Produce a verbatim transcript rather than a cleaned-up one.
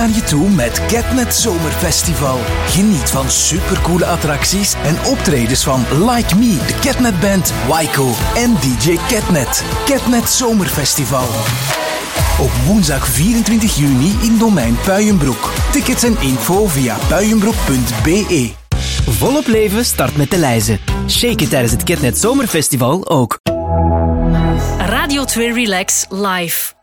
naar je toe met Catnet Zomerfestival. Geniet van supercoole attracties en optredens van Like Me, de Catnet Band, Waiko en D J Catnet. Catnet Zomerfestival. Op woensdag vierentwintig juni in Domein Puijenbroek. Tickets en info via puijenbroek punt b e. Volop leven start met de lijzen. Shake it tijdens het Catnet Zomerfestival ook. Radio twee Relax live.